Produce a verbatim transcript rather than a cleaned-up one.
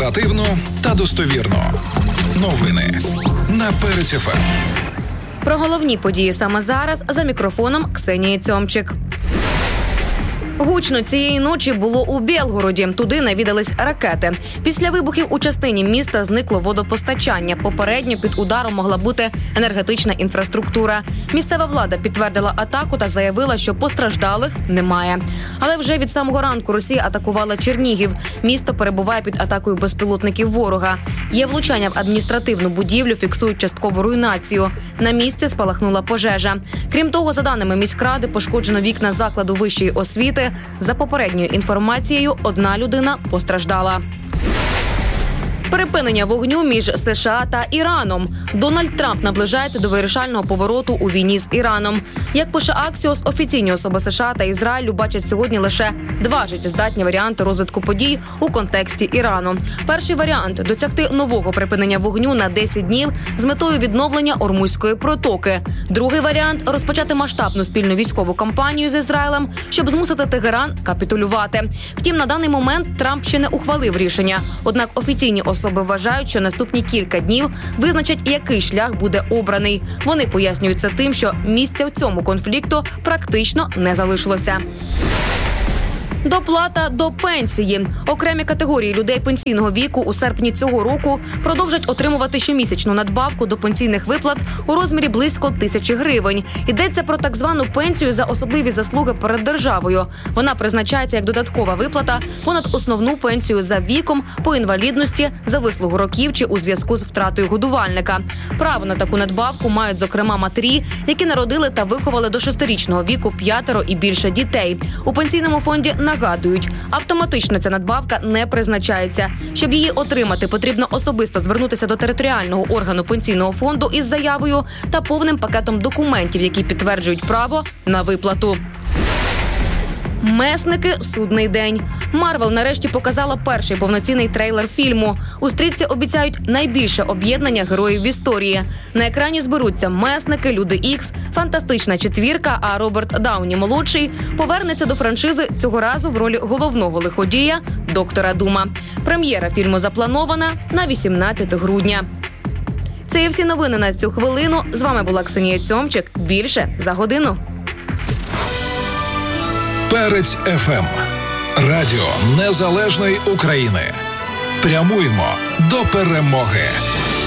Оперативно та достовірно. Новини на Перець еф ем. Про головні події саме зараз за мікрофоном Ксенія Цьомчик. Гучно цієї ночі було у Білгороді. Туди навідались ракети. Після вибухів у частині міста зникло водопостачання. Попередньо під ударом могла бути енергетична інфраструктура. Місцева влада підтвердила атаку та заявила, що постраждалих немає. Але вже від самого ранку Росія атакувала Чернігів. Місто перебуває під атакою безпілотників ворога. Є влучання в адміністративну будівлю, фіксують часткову руйнацію. На місці спалахнула пожежа. Крім того, за даними міськради, пошкоджено вікна закладу вищої освіти. За попередньою інформацією, одна людина постраждала. Припинення вогню між США та Іраном. Дональд Трамп наближається до вирішального повороту у війні з Іраном. Як пише Axios, офіційні особи США та Ізраїлю бачать сьогодні лише два життєздатні варіанти розвитку подій у контексті Ірану. Перший варіант – досягти нового припинення вогню на десять днів з метою відновлення Ормузької протоки. Другий варіант – розпочати масштабну спільну військову кампанію з Ізраїлем, щоб змусити Тегеран капітулювати. Втім, на даний момент Трамп ще не ухвалив рішення. Однак офіційні особи Особи вважають, що наступні кілька днів визначать, який шлях буде обраний. Вони пояснюють це тим, що місця в цьому конфлікту практично не залишилося. Доплата до пенсії. Окремі категорії людей пенсійного віку у серпні цього року продовжать отримувати щомісячну надбавку до пенсійних виплат у розмірі близько тисячі гривень. Йдеться про так звану пенсію за особливі заслуги перед державою. Вона призначається як додаткова виплата понад основну пенсію за віком, по інвалідності, за вислугу років чи у зв'язку з втратою годувальника. Право на таку надбавку мають, зокрема, матері, які народили та виховали до шестирічного віку п'ятеро і більше дітей. У пенсійному фонді нагадують, автоматично ця надбавка не призначається. Щоб її отримати, потрібно особисто звернутися до територіального органу пенсійного фонду із заявою та повним пакетом документів, які підтверджують право на виплату. Месники – судний день. Марвел нарешті показала перший повноцінний трейлер фільму. У стрічці обіцяють найбільше об'єднання героїв в історії. На екрані зберуться Месники, Люди Ікс, Фантастична четвірка, а Роберт Дауні-молодший повернеться до франшизи цього разу в ролі головного лиходія – Доктора Дума. Прем'єра фільму запланована на вісімнадцяте грудня. Це є всі новини на цю хвилину. З вами була Ксенія Цьомчик. Більше за годину. Перець еф ем. Радіо Незалежної України. Прямуємо до перемоги.